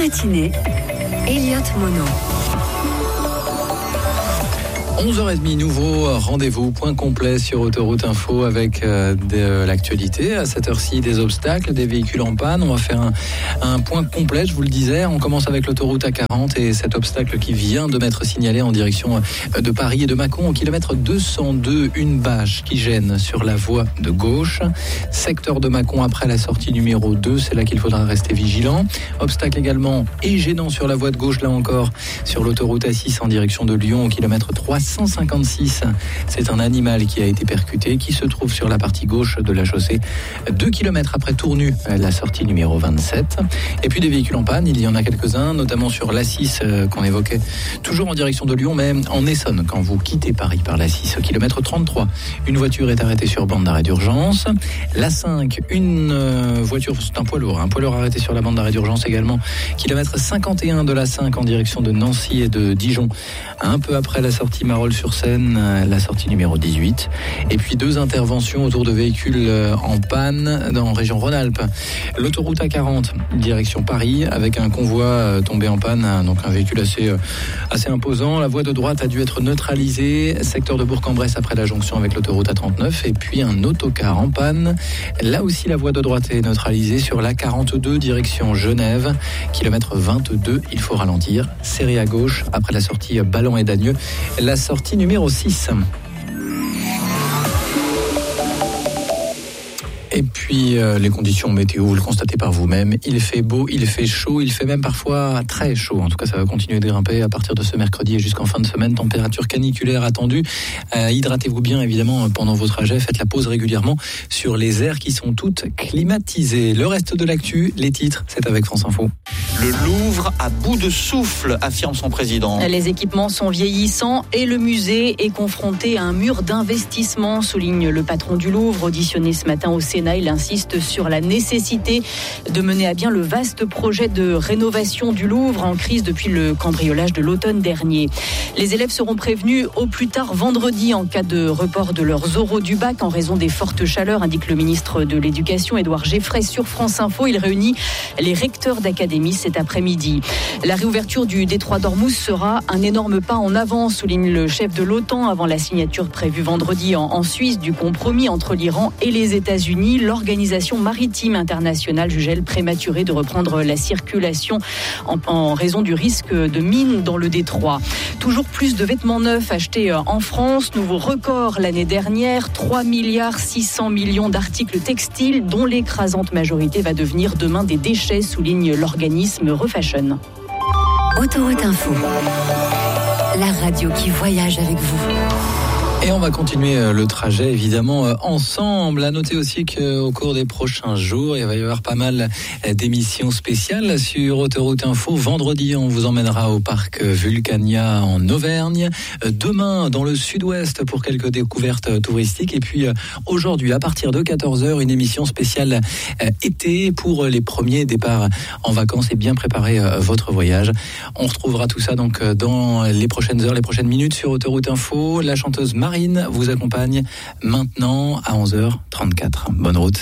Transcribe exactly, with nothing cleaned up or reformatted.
matinée, Elliott Mono. onze heures trente, nouveau rendez-vous, point complet sur Autoroute Info avec euh, de l'actualité. À cette heure-ci, des obstacles, des véhicules en panne. On va faire un, un point complet, je vous le disais. On commence avec l'autoroute A quarante et cet obstacle qui vient de m'être signalé en direction de Paris et de Mâcon. Au kilomètre deux cent deux, une bâche qui gêne sur la voie de gauche. Secteur de Mâcon après la sortie numéro deux, c'est là qu'il faudra rester vigilant. Obstacle également et gênant sur la voie de gauche, là encore, sur l'autoroute A six en direction de Lyon au kilomètre trois cent cinquante-six. C'est un animal qui a été percuté, qui se trouve sur la partie gauche de la chaussée, deux kilomètres après Tournu, la sortie numéro vingt-sept. Et puis des véhicules en panne, il y en a quelques-uns, notamment sur l'A six euh, qu'on évoquait, toujours en direction de Lyon, mais en Essonne, quand vous quittez Paris par l'A six, au kilomètre trente-trois. Une voiture est arrêtée sur bande d'arrêt d'urgence. L'A cinq, une euh, voiture, c'est un poids lourd, un poids lourd arrêté sur la bande d'arrêt d'urgence également, kilomètre cinquante et un de l'A cinq en direction de Nancy et de Dijon, un peu après la sortie Marolles-sur-Seine, la sortie numéro dix-huit. Et puis deux interventions autour de véhicules en panne dans région Rhône-Alpes. L'autoroute A quarante, direction Paris, avec un convoi tombé en panne, donc un véhicule assez, assez imposant. La voie de droite a dû être neutralisée. Secteur de Bourg-en-Bresse après la jonction avec l'autoroute A trente-neuf. Et puis un autocar en panne. Là aussi, la voie de droite est neutralisée sur l'A quarante-deux, direction Genève. Kilomètre vingt-deux, il faut ralentir. Serré à gauche après la sortie Ballan et Dagneux. La sortie numéro six. Et puis euh, les conditions météo, vous le constatez par vous-même, il fait beau, il fait chaud, il fait même parfois très chaud. En tout cas, ça va continuer de grimper à partir de ce mercredi et jusqu'en fin de semaine. Température caniculaire attendue. Euh, hydratez-vous bien évidemment pendant vos trajets. Faites la pause régulièrement sur les aires qui sont toutes climatisées. Le reste de l'actu, les titres, c'est avec France Info. Le Louvre à bout de souffle, affirme son président. Les équipements sont vieillissants et le musée est confronté à un mur d'investissement, souligne le patron du Louvre, auditionné ce matin au Sénat. Il insiste sur la nécessité de mener à bien le vaste projet de rénovation du Louvre en crise depuis le cambriolage de l'automne dernier. Les élèves seront prévenus au plus tard vendredi en cas de report de leurs oraux du bac en raison des fortes chaleurs, indique le ministre de l'Éducation, Édouard Geffray, sur France Info. Il réunit les recteurs d'académie cet après-midi. La réouverture du détroit d'Ormuz sera un énorme pas en avant, souligne le chef de l'OTAN, avant la signature prévue vendredi en, en Suisse du compromis entre l'Iran et les États-Unis. L'Organisation maritime internationale juge elle prématuré de reprendre la circulation en, en raison du risque de mines dans le détroit. Toujours plus de vêtements neufs achetés en France. Nouveau record l'année dernière, trois milliards six cents millions d'articles textiles dont l'écrasante majorité va devenir demain des déchets, souligne l'organisme Refashion. Autoroute Info, la radio qui voyage avec vous. Et on va continuer le trajet évidemment ensemble. À noter aussi qu'au cours des prochains jours, il va y avoir pas mal d'émissions spéciales sur Autoroute Info. Vendredi, on vous emmènera au parc Vulcania en Auvergne. Demain, dans le sud-ouest pour quelques découvertes touristiques. Et puis aujourd'hui, à partir de quatorze heures, une émission spéciale été pour les premiers départs en vacances et bien préparer votre voyage. On retrouvera tout ça donc dans les prochaines heures, les prochaines minutes sur Autoroute Info. La chanteuse Marine vous accompagne maintenant à onze heures trente-quatre. Bonne route.